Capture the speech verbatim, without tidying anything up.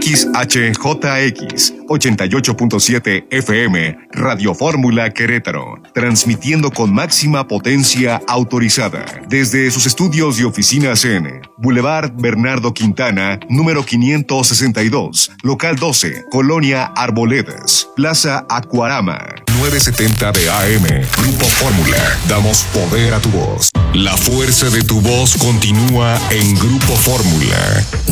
X H J X ochenta y ocho punto siete F M, Radio Fórmula Querétaro, transmitiendo con máxima potencia autorizada desde sus estudios y oficinas en Boulevard Bernardo Quintana, número quinientos sesenta y dos, local doce, Colonia Arboledas, Plaza Acuarama. novecientos setenta de A M, Grupo Fórmula. Damos poder a tu voz. La fuerza de tu voz continúa en Grupo Fórmula.